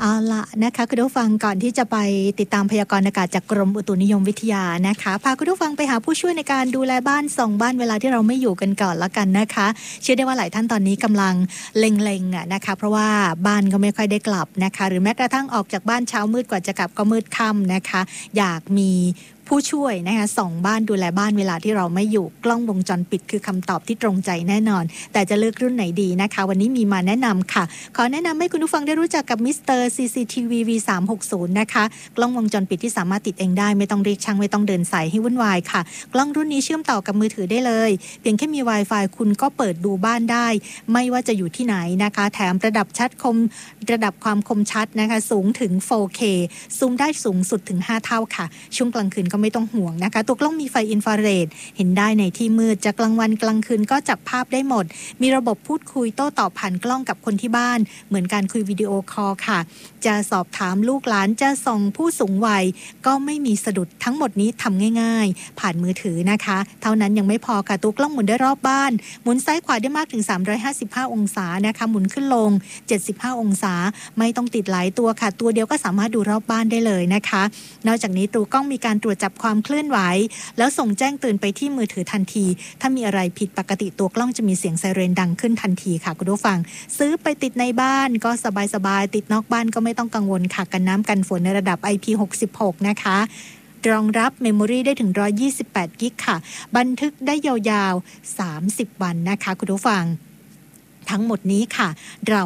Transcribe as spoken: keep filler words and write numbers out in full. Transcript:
เอาละนะคะคุณผู้ฟังก่อนที่จะไปติดตามพยากรณ์อากาศจากกรมอุตุนิยมวิทยานะคะพาคุณผู้ฟังไปหาผู้ช่วยในการดูแลบ้านส่องบ้านเวลาที่เราไม่อยู่กันก่อนละกันนะคะเชื่อได้ว่าหลายท่านตอนนี้กำลังเล็งๆอ่ะนะคะเพราะว่าบ้านก็ไม่ค่อยได้กลับนะคะหรือแม้กระทั่งออกจากบ้านเช้ามืดกว่าจะกลับก็มืดค่ำนะคะอยากมีผู้ช่วยนะคะส่องบ้านดูแลบ้านเวลาที่เราไม่อยู่กล้องวงจรปิดคือคำตอบที่ตรงใจแน่นอนแต่จะเลือกรุ่นไหนดีนะคะวันนี้มีมาแนะนำค่ะขอแนะนำให้คุณผู้ฟังได้รู้จักกับมิสเตอร์ ซี ซี ที วี วี สามหกศูนย์ นะคะกล้องวงจรปิดที่สามารถติดเองได้ไม่ต้องเรียกช่างไม่ต้องเดินสายให้วุ่นวายค่ะกล้องรุ่นนี้เชื่อมต่อกับมือถือได้เลยเพียงแค่มี Wi-Fi คุณก็เปิดดูบ้านได้ไม่ว่าจะอยู่ที่ไหนนะคะแถมระดับชัดคมระดับความคมชัดนะคะสูงถึง โฟร์เค ซูมได้สูงสุดถึงห้าเท่าค่ะช่วงกลางคืนก็ไม่ต้องห่วงนะคะตัวกล้องมีไฟอินฟราเรดเห็นได้ในที่มืดจะกลางวันกลางคืนก็จับภาพได้หมดมีระบบพูดคุยโต้ตอบผ่านกล้องกับคนที่บ้านเหมือนการคุยวิดีโอคอลค่ะจะสอบถามลูกหลานจะส่องผู้สูงวัยก็ไม่มีสะดุดทั้งหมดนี้ทำง่ายๆผ่านมือถือนะคะเท่านั้นยังไม่พอค่ะตัวกล้องหมุนได้รอบบ้านหมุนซ้ายขวาได้มากถึงสามร้อยห้าสิบห้าองศานะคะหมุนขึ้นลงเจ็ดสิบห้าองศาไม่ต้องติดหลายตัวค่ะตัวเดียวก็สามารถดูรอบบ้านได้เลยนะคะนอกจากนี้ตัวกล้องมีการตรวจจับความเคลื่อนไหวแล้วส่งแจ้งเตือนไปที่มือถือทันทีถ้ามีอะไรผิดปกติตัวกล้องจะมีเสียงไซเรนดังขึ้นทันทีค่ะคุณผู้ฟังซื้อไปติดในบ้านก็สบายๆติดนอกบ้านก็ไม่ต้องกังวลค่ะกันน้ำกันฝนในระดับ ไอ พี หกสิบหก นะคะรองรับเมมโมรีได้ถึงหนึ่งร้อยยี่สิบแปดกิกค่ะบันทึกได้ยาวๆสามสิบวันนะคะคุณผู้ฟังทั้งหมดนี้ค่ะเรา